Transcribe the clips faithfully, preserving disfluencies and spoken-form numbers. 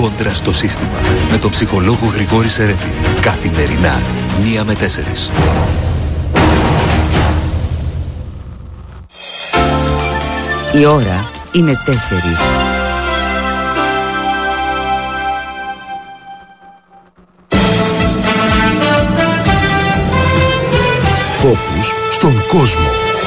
Κόντρα στο σύστημα. Με τον ψυχολόγο Γρηγόρη Σερέτη. Καθημερινά, μία με τέσσερις. Η ώρα είναι τέσσερις. Φόκους στον κόσμο.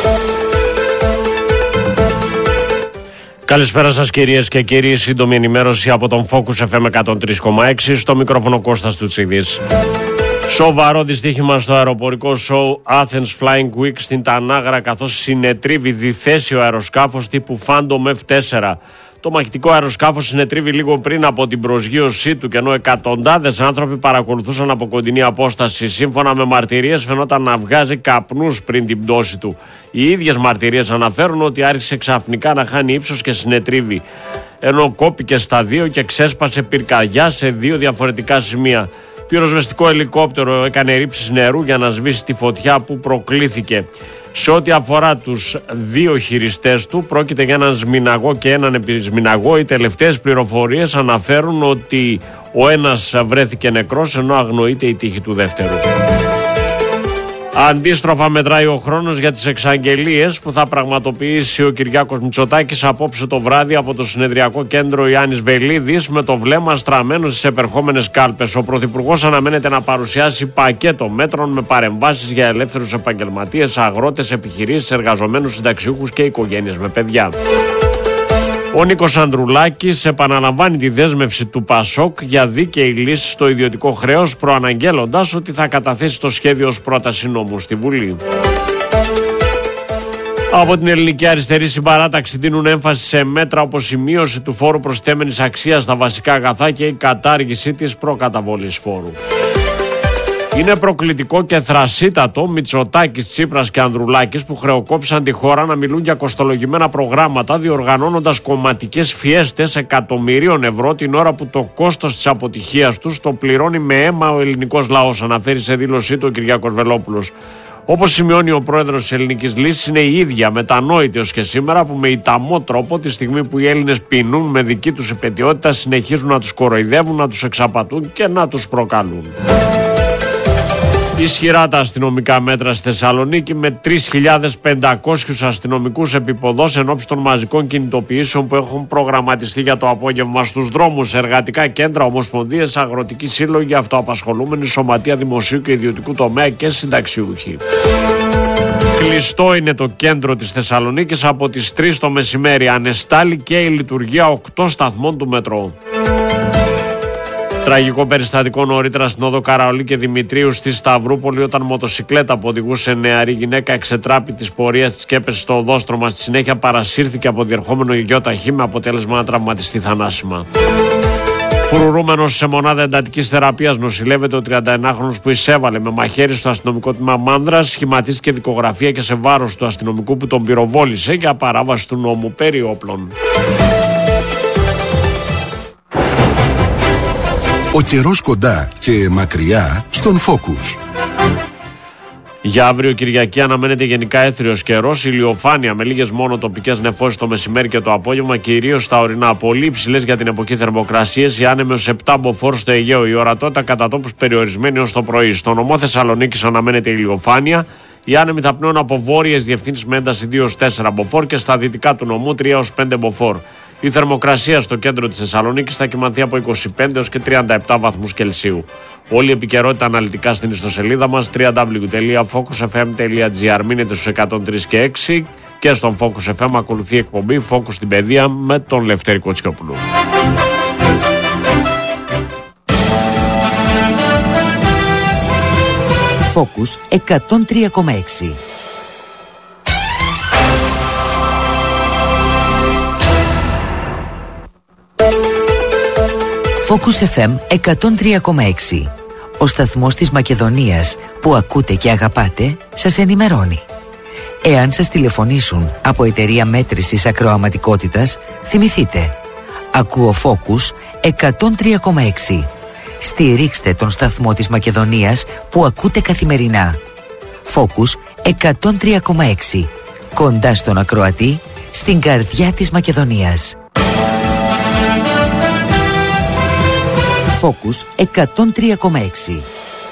Καλησπέρα σας κυρίες και κύριοι, σύντομη ενημέρωση από τον Focus εφ εμ εκατόν τρία κόμμα έξι, στο μικρόφωνο Κώστας Τουτσίδης. Σοβαρό δυστύχημα στο αεροπορικό σοου Athens Flying Week στην Τανάγρα, καθώς συνετρίβει διθέσιο αεροσκάφος τύπου Phantom εφ τέσσερα. Το μαχητικό αεροσκάφος συνετρίβει λίγο πριν από την προσγείωσή του, και ενώ εκατοντάδες άνθρωποι παρακολουθούσαν από κοντινή απόσταση. Σύμφωνα με μαρτυρίες, φαινόταν να βγάζει καπνούς πριν την πτώση του. Οι ίδιες μαρτυρίες αναφέρουν ότι άρχισε ξαφνικά να χάνει ύψος και συνετρίβει, ενώ κόπηκε στα δύο και ξέσπασε πυρκαγιά σε δύο διαφορετικά σημεία. Πυροσβεστικό ελικόπτερο έκανε ρήψεις νερού για να σβήσει τη φωτιά που προκλήθηκε. Σε ό,τι αφορά τους δύο χειριστές του, πρόκειται για έναν σμηναγό και έναν επισμηναγό. Οι τελευταίες πληροφορίες αναφέρουν ότι ο ένας βρέθηκε νεκρός, ενώ αγνοείται η τύχη του δεύτερου. Αντίστροφα μετράει ο χρόνος για τις εξαγγελίες που θα πραγματοποιήσει ο Κυριάκος Μητσοτάκης απόψε το βράδυ από το συνεδριακό κέντρο Ιάννης Βελίδης, με το βλέμμα στραμμένο στις επερχόμενες κάλπες. Ο Πρωθυπουργός αναμένεται να παρουσιάσει πακέτο μέτρων με παρεμβάσεις για ελεύθερους επαγγελματίες, αγρότες, επιχειρήσεις, εργαζομένους, συνταξιούχους και οικογένειες με παιδιά. Ο Νίκος Ανδρουλάκης επαναλαμβάνει τη δέσμευση του ΠΑΣΟΚ για δίκαιη λύση στο ιδιωτικό χρέος, προαναγγέλλοντας ότι θα καταθέσει το σχέδιο ως πρόταση νόμου στη Βουλή. Από την ελληνική αριστερή συμπαράταξη δίνουν έμφαση σε μέτρα όπως η μείωση του φόρου προστιθέμενης αξίας στα βασικά αγαθά και η κατάργηση της προκαταβολής φόρου. Είναι προκλητικό και θρασίτατο Μητσοτάκης, Τσίπρας και Ανδρουλάκης, που χρεοκόπησαν τη χώρα, να μιλούν για κοστολογημένα προγράμματα, διοργανώνοντας κομματικές φιέστες εκατομμυρίων ευρώ, την ώρα που το κόστος της αποτυχίας τους το πληρώνει με αίμα ο ελληνικός λαός, αναφέρει σε δήλωσή του ο Κυριάκος Βελόπουλος. Όπως σημειώνει ο πρόεδρος της Ελληνικής Λύσης, είναι η ίδια μετανόητη ως και σήμερα, που με ηταμό τρόπο, τη στιγμή που οι Έλληνες πεινούν με δική τους υπαιτιότητα, συνεχίζουν να τους κοροϊδεύουν, να τους εξαπατούν και να τους προκαλούν. Ισχυρά τα αστυνομικά μέτρα στη Θεσσαλονίκη, με τρεις χιλιάδες πεντακόσιους αστυνομικούς επιποδός ενόψει των μαζικών κινητοποιήσεων που έχουν προγραμματιστεί για το απόγευμα στους δρόμους, εργατικά κέντρα, ομοσπονδίες, αγροτικοί σύλλογοι, αυτοαπασχολούμενοι, σωματεία δημοσίου και ιδιωτικού τομέα και συνταξιούχοι. Κλειστό είναι το κέντρο της Θεσσαλονίκης από τις τρεις το μεσημέρι. Ανεστάλλει και η λειτουργία οκτώ σταθμών του μετρό. Τραγικό περιστατικό νωρίτερα στην οδό Καραολί και Δημητρίου στη Σταυρούπολη, όταν μοτοσικλέτα που οδηγούσε νεαρή γυναίκα εξετράπη της πορείας της και έπεσε στο οδόστρωμα. Στη συνέχεια παρασύρθηκε από διερχόμενο υγειοταχή, με αποτέλεσμα να τραυματιστεί θανάσιμα. Φρουρούμενος σε μονάδα εντατικής θεραπείας νοσηλεύεται ο τριανταενάχρονος που εισέβαλε με μαχαίρι στο αστυνομικό τμήμα Μάνδρας. Σχηματίστηκε δικογραφία και σε βάρος του αστυνομικού που τον πυροβόλησε για παράβαση του νόμου περί όπλων. Ο καιρός κοντά και μακριά στον Focus. Για αύριο Κυριακή αναμένεται γενικά έθριος καιρός, ηλιοφάνεια με λίγες μόνο τοπικές νεφώσεις το μεσημέρι και το απόγευμα, κυρίως στα ορεινά. Πολύ υψηλές για την εποχή θερμοκρασίες, οι άνεμοι επτά μποφόρ στο Αιγαίο, η ορατότητα κατά τόπους περιορισμένη ως το πρωί. Στο νομό Θεσσαλονίκης αναμένεται ηλιοφάνεια. Οι άνεμοι θα πνέουν από βόρειες διευθύνσεις με ένταση δύο έως τέσσερα μποφόρ και στα δυτικά του νομού τρία έως πέντε μποφόρ. Η θερμοκρασία στο κέντρο της Θεσσαλονίκης θα κυμανθεί από είκοσι πέντε έως και τριάντα επτά βαθμούς Κελσίου. Όλη η επικαιρότητα αναλυτικά στην ιστοσελίδα μας double-u double-u double-u τελεία focus f m τελεία g r. Μείνετε στους εκατόν τρία και έξι και στον Focus εφ εμ ακολουθεί εκπομπή Focus στην παιδεία με τον Λευτέρη Κοτσιόπουλο. Focus εκατόν τρία κόμμα έξι. Focus εφ εμ εκατόν τρία κόμμα έξι. Ο σταθμός της Μακεδονίας που ακούτε και αγαπάτε σας ενημερώνει. Εάν σας τηλεφωνήσουν από εταιρεία μέτρησης ακροαματικότητας, θυμηθείτε. Ακούω Focus εκατόν τρία κόμμα έξι. Στηρίξτε τον σταθμό της Μακεδονίας που ακούτε καθημερινά. Focus εκατόν τρία κόμμα έξι. Κοντά στον ακροατή, στην καρδιά της Μακεδονίας. Focus εκατόν τρία κόμμα έξι.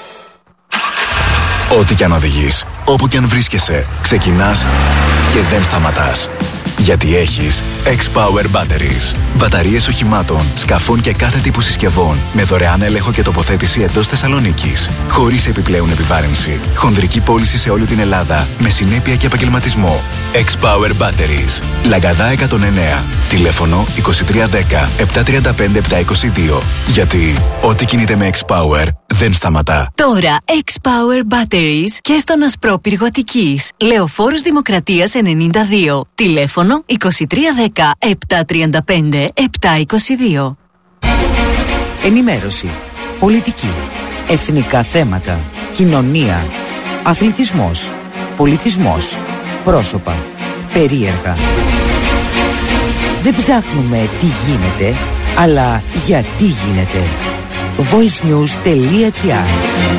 Ό,τι κι αν οδηγείς, όπου κι αν βρίσκεσαι, ξεκινάς και δεν σταματάς. Γιατί έχεις X-Power Batteries. Μπαταρίες οχημάτων, σκαφών και κάθε τύπου συσκευών με δωρεάν έλεγχο και τοποθέτηση εντός Θεσσαλονίκης. Χωρίς επιπλέον επιβάρυνση. Χονδρική πώληση σε όλη την Ελλάδα με συνέπεια και επαγγελματισμό. X-Power Batteries. Λαγκαδά εκατόν εννέα. Τηλέφωνο είκοσι τρία δέκα επτακόσια τριάντα πέντε επτακόσια είκοσι δύο. Γιατί ό,τι κινείται με X-Power δεν σταματά. Τώρα X-Power Batteries και στον Ασπρόπυργο Αττικής. Λεωφόρος Δημοκρατίας ενενήντα δύο. Τηλέφωνο είκοσι τρία δέκα επτακόσια τριάντα πέντε επτακόσια είκοσι δύο. Ενημέρωση, πολιτική, εθνικά θέματα, κοινωνία, αθλητισμός, πολιτισμός, πρόσωπα, περίεργα. Δεν ψάχνουμε τι γίνεται, αλλά γιατί γίνεται. voicenews.gr.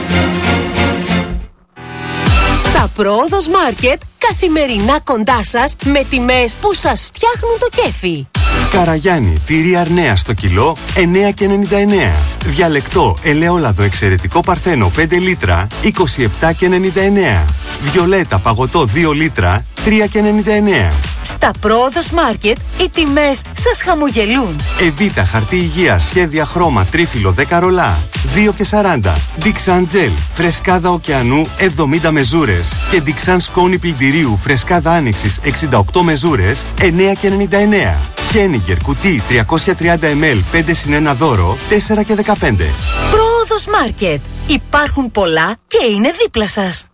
Τα Πρόοδος Μάρκετ καθημερινά κοντά σας με τιμές που σας φτιάχνουν το κέφι. Καραγιάννη, τυρί Αρνέα στο κιλό εννέα και ενενήντα εννέα. Διαλεκτό ελαιόλαδο εξαιρετικό παρθένο πέντε λίτρα είκοσι επτά και ενενήντα εννέα. Βιολέτα παγωτό δύο λίτρα τρία και ενενήντα εννέα. Στα Πρόοδος Μάρκετ οι τιμές σας χαμογελούν. Εβίτα χαρτί υγείας σχέδια χρώμα τρίφυλλο δέκα ρολά δύο και σαράντα. Dixan Gel φρεσκάδα ωκεανού εβδομήντα μεζούρες και Dixan σκόνη πλυντηρίου φρεσκάδα άνοιξης εξήντα οκτώ μεζούρες εννέα και ενενήντα εννέα. Χένιγκερ κουτί τριακόσια τριάντα μιλιλίτρα πέντε συν ένα δώρο τέσσερα και δεκαπέντε. Πρόοδος Μάρκετ. Υπάρχουν πολλά και είναι δίπλα σας.